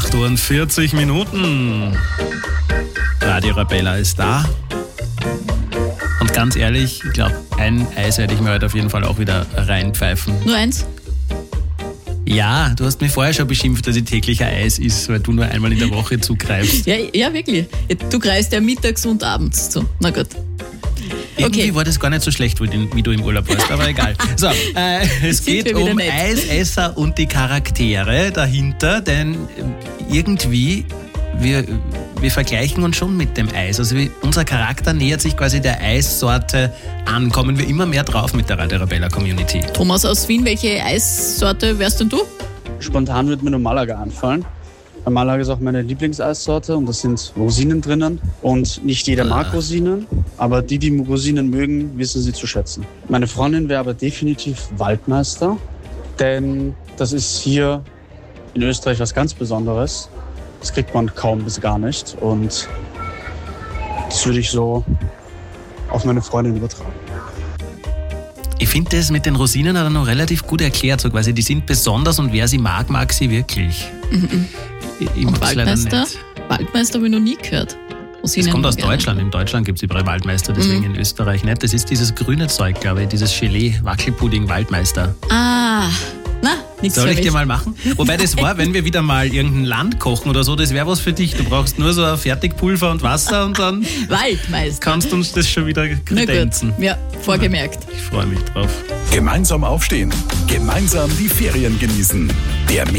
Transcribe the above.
8:40 Radio Arabella ist da. Und ganz ehrlich, ich glaube, ein Eis werde ich mir heute auf jeden Fall auch wieder reinpfeifen. Nur eins? Ja, du hast mich vorher schon beschimpft, dass ich täglich ein Eis isst, weil du nur einmal in der Woche zugreifst. Ja, wirklich. Du greifst ja mittags und abends zu. Na gut. Irgendwie war das gar nicht so schlecht, wie du im Urlaub warst, aber egal. So, es geht um Eisesser und die Charaktere dahinter, denn irgendwie, wir vergleichen uns schon mit dem Eis. Also unser Charakter nähert sich quasi der Eissorte an. Kommen wir immer mehr drauf mit der Radio Arabella Community. Thomas aus Wien, welche Eissorte wärst denn du? Spontan wird mir nur Malaga anfallen. Malaga ist auch meine Lieblingseissorte und da sind Rosinen drinnen. Und nicht jeder mag Rosinen, aber die Rosinen mögen, wissen sie zu schätzen. Meine Freundin wäre aber definitiv Waldmeister, denn das ist hier in Österreich was ganz Besonderes. Das kriegt man kaum bis gar nicht und das würde ich so auf meine Freundin übertragen. Ich finde das mit den Rosinen hat er noch relativ gut erklärt, so quasi, die sind besonders und wer sie mag, mag sie wirklich. Ich und Waldmeister? Waldmeister habe ich noch nie gehört. Das kommt aus Deutschland. In Deutschland gibt es überall Waldmeister, deswegen in Österreich nicht. Das ist dieses grüne Zeug, glaube ich, dieses Gelee, Wackelpudding, Waldmeister. Ah, na, nichts Soll ich dir mal machen? Wobei das war, wenn wir wieder mal irgendein Land kochen oder so, das wäre was für dich. Du brauchst nur so ein Fertigpulver und Wasser und dann Waldmeister. Kannst du uns das schon wieder kredenzen. Ja, vorgemerkt. Ich freue mich drauf. Gemeinsam aufstehen, gemeinsam die Ferien genießen. Der